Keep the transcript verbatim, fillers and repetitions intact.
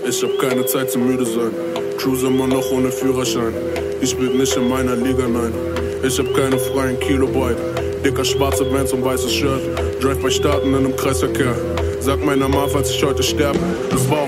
Ich hab keine Zeit zum müde sein. Cruise immer noch ohne Führerschein. Ich bin nicht in meiner Liga, nein. Ich hab keine freien Kilobyte. Dicker schwarze Bands und weißes Shirt. Drive bei Starten in einem Kreisverkehr. Sag meiner Ma, falls ich heute sterbe. Das war